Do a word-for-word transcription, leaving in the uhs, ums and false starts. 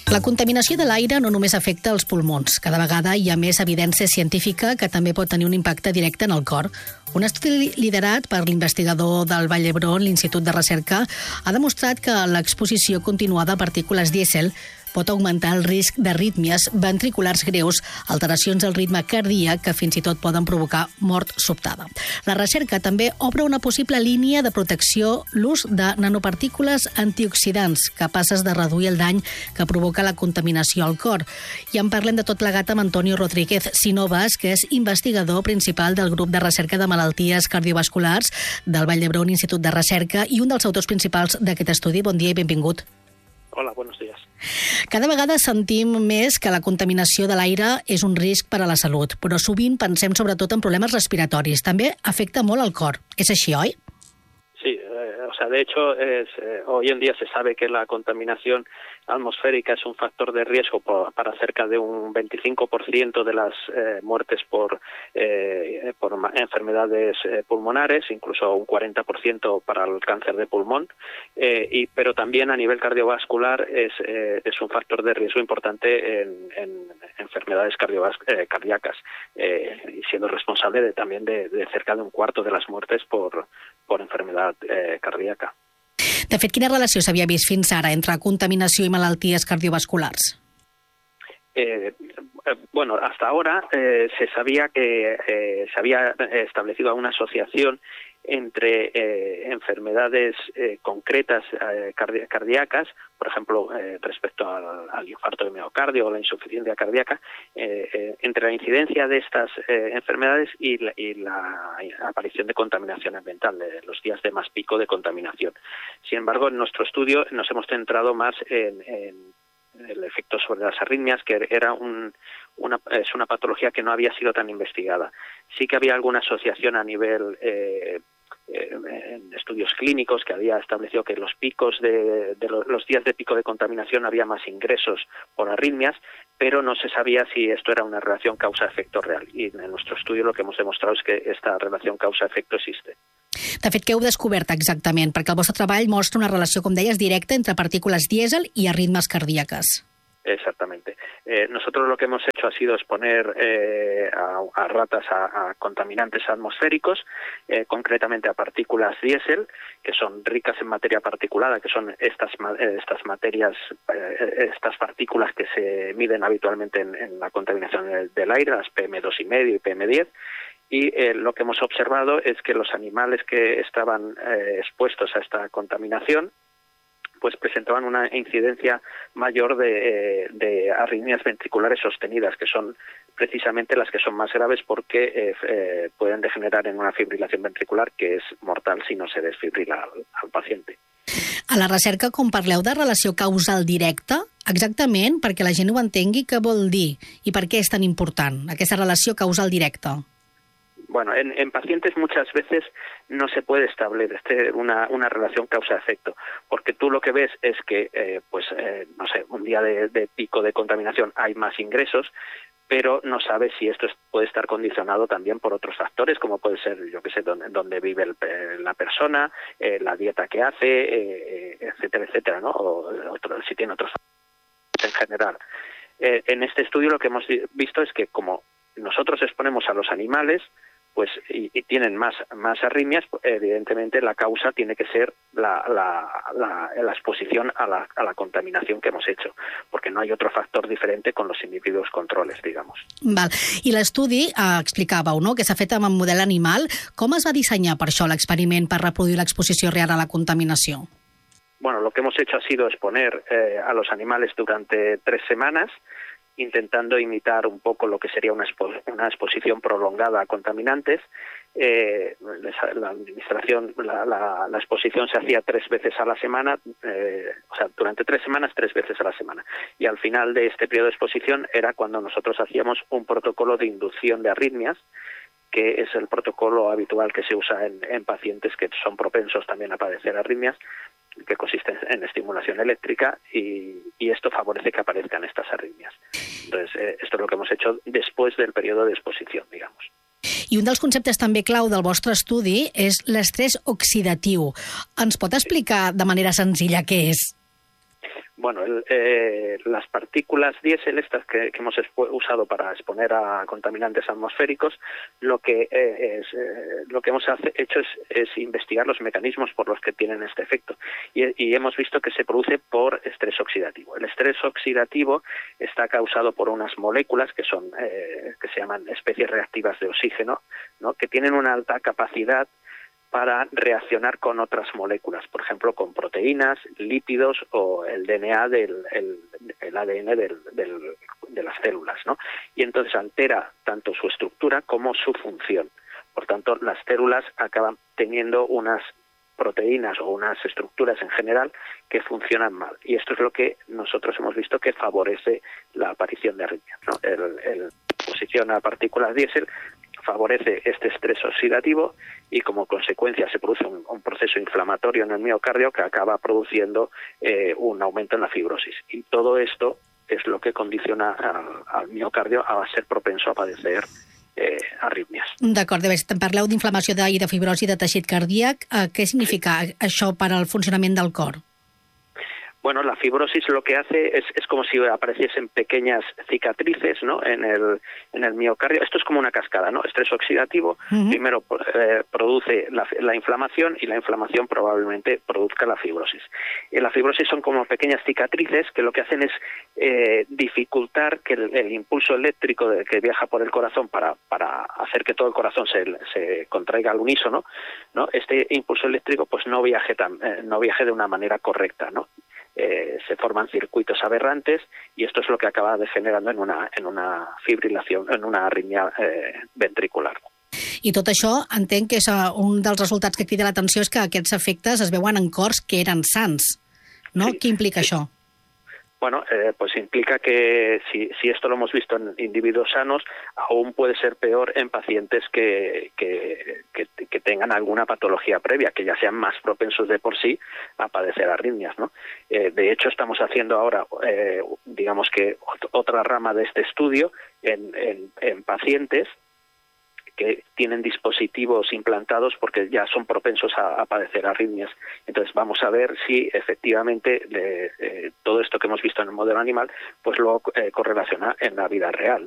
La contaminació de l'aire no només afecta els pulmons. Cada vegada hi ha més evidència científica que també pot tenir un impacte directe en el cor. Un estudi liderat per l'investigador del Vall d'Hebron, l'Institut de Recerca, ha demostrat que l'exposició continuada a partícules dièsel pot augmentar el risc d'arrítmies ventriculars greus, alteracions del ritme cardíac que fins i tot poden provocar mort sobtada. La recerca també obre una possible línia de protecció, l'ús de nanopartícules antioxidants capaces de reduir el dany que provoca la contaminació al cor. I en parlem de tot plegat amb Antonio Rodríguez Sinovas, que és investigador principal del grup de recerca de malalties cardiovasculars del Vall d'Hebron Institut de Recerca i un dels autors principals d'aquest estudi. Bon dia i benvingut. Hola, buenos días. Cada vegada sentim més que la contaminació de l'aire és un risc per a la salut, però sovint pensem sobretot en problemes respiratoris. També afecta molt al cor. És així, oi? Sí, eh, o sea, de hecho, es, eh, hoy en día se sabe que la contaminación atmosférica es un factor de riesgo por, para cerca de un veinticinco por ciento de las eh, muertes por, eh, por enfermedades eh, pulmonares, incluso un cuarenta por ciento para el cáncer de pulmón, eh, y, pero también a nivel cardiovascular es, eh, es un factor de riesgo importante en, en enfermedades cardiovas- eh, cardíacas, eh, y siendo responsable de, también de, de cerca de un cuarto de las muertes por, por enfermedad eh, cardíaca. De fet, quina relació s'havia vist fins ara entre contaminació i malalties cardiovasculars? Eh, bueno, hasta ahora eh, se sabía que eh, se había establecido una asociación entre eh, enfermedades eh, concretas eh, cardi- cardíacas, por ejemplo, eh, respecto al, al infarto de miocardio o la insuficiencia cardíaca, eh, eh, entre la incidencia de estas eh, enfermedades y la, y la aparición de contaminación ambiental, de los días de más pico de contaminación. Sin embargo, en nuestro estudio nos hemos centrado más en, en el efecto sobre las arritmias, que era un, una, es una patología que no había sido tan investigada. Sí que había alguna asociación a nivel eh, en estudios clínicos que había establecido que los picos de, de los, los días de pico de contaminación había más ingresos por arritmias, pero no se sabía si esto era una relación causa-efecto real. Y en nuestro estudio lo que hemos demostrado es que esta relación causa-efecto existe. De fet, què heu descobert exactament? Perquè el vostre treball mostra una relació, com deies, directa entre partícules dièsel i arritmes cardíaques. Exactamente. Eh, nosotros lo que hemos hecho ha sido exponer eh, a, a ratas a, a contaminantes atmosféricos, eh, concretamente a partículas diésel, que son ricas en materia particulada, que son estas estas materias, eh, estas partículas que se miden habitualmente en, en la contaminación del, del aire, las P M dos y medio y P M diez. Y eh, lo que hemos observado es que los animales que estaban eh, expuestos a esta contaminación pues presentaban una incidencia mayor de, eh, de arritmias ventriculares sostenidas, que son precisamente las que son más graves porque eh, eh, pueden degenerar en una fibrilación ventricular que es mortal si no se desfibrila al, al paciente. A la recerca, com parleu de relació causal directa, exactament perquè la gent ho entengui, què vol dir i per què és tan important aquesta relació causal directa? Bueno, en, en pacientes muchas veces no se puede establecer una, una relación causa-efecto, porque tú lo que ves es que, eh, pues, eh, no sé, un día de, de pico de contaminación hay más ingresos, pero no sabes si esto puede estar condicionado también por otros factores, como puede ser, yo qué sé, dónde, dónde vive el, la persona, eh, la dieta que hace, eh, etcétera, etcétera, ¿no? O otro, si tiene otros factores en general. Eh, en este estudio lo que hemos visto es que como nosotros exponemos a los animales, pues y, y tienen más más arritmias, evidentemente la causa tiene que ser la, la, la, la exposición a la, a la contaminación que hemos hecho, porque no hay otro factor diferente con los individuos controles, digamos. Val. I l'estudi, eh, explicàveu, no?, que s'ha fet amb un model animal. Com es va dissenyar per això l'experiment per reproduir l'exposició real a la contaminació? Bueno, lo que hemos hecho ha sido exponer eh, a los animales durante tres semanas, intentando imitar un poco lo que sería una, expo una exposición prolongada a contaminantes. Eh, la administración, la, la, la exposición se hacía tres veces a la semana, eh, o sea, durante tres semanas, tres veces a la semana. Y al final de este periodo de exposición era cuando nosotros hacíamos un protocolo de inducción de arritmias, que es el protocolo habitual que se usa en, en pacientes que son propensos también a padecer arritmias, que consiste en estimulación eléctrica y, y esto favorece que aparezcan estas arritmias. Entonces, eh, esto es lo que hemos hecho después del periodo de exposición, digamos. I un dels conceptes també clau del vostre estudi és l'estrès oxidatiu. Ens pot explicar de manera senzilla què és? Bueno, el, eh, las partículas diésel, estas que, que hemos usado para exponer a contaminantes atmosféricos, lo que eh, es, eh, lo que hemos hace, hecho es, es investigar los mecanismos por los que tienen este efecto. Y, y hemos visto que se produce por estrés oxidativo. El estrés oxidativo está causado por unas moléculas que son eh, que se llaman especies reactivas de oxígeno, ¿no?, que tienen una alta capacidad para reaccionar con otras moléculas, por ejemplo, con proteínas, lípidos o el D N A del el, el A D N del, del, de las células, ¿no? Y entonces altera tanto su estructura como su función. Por tanto, las células acaban teniendo unas proteínas o unas estructuras en general que funcionan mal. Y esto es lo que nosotros hemos visto que favorece la aparición de arritmias, ¿no? El, el exposición a partículas diésel favorece este estrés oxidativo y como consecuencia se produce un, un proceso inflamatorio en el miocardio que acaba produciendo eh, un aumento en la fibrosis. Y todo esto es lo que condiciona al, al miocardio a ser propenso a padecer eh, arritmias. D'acord, parleu d'inflamació i de fibrosi de teixit cardíac. Eh, què significa sí. això per al funcionament del cor? Bueno, la fibrosis lo que hace es, es como si apareciesen pequeñas cicatrices, ¿no?, en el, en el miocardio. Esto es como una cascada, ¿no? Estrés oxidativo uh-huh. primero eh, produce la, la inflamación y la inflamación probablemente produzca la fibrosis. Y la fibrosis son como pequeñas cicatrices que lo que hacen es eh, dificultar que el, el impulso eléctrico de, que viaja por el corazón para, para hacer que todo el corazón se, se contraiga al unísono, ¿no? Este impulso eléctrico pues no viaje, tan, eh, no viaje de una manera correcta, ¿no? Eh, se forman circuitos aberrantes y esto es lo que acaba degenerando en una, en una fibrilación, en una arritmia eh, ventricular. I tot això entenc que és un dels resultats que crida l'atenció és que aquests efectes es veuen en cors que eren sans, no? Sí. Què implica sí. això? Bueno, eh, pues implica que si, si esto lo hemos visto en individuos sanos, aún puede ser peor en pacientes que, que, que, que tengan alguna patología previa, que ya sean más propensos de por sí a padecer arritmias, ¿no? Eh, de hecho, estamos haciendo ahora, eh, digamos que otra rama de este estudio en, en, en pacientes que tienen dispositivos implantados porque ya son propensos a, a padecer arritmias. Entonces vamos a ver si efectivamente de, eh, todo esto que hemos visto en el modelo animal pues lo eh, correlaciona en la vida real, ¿no?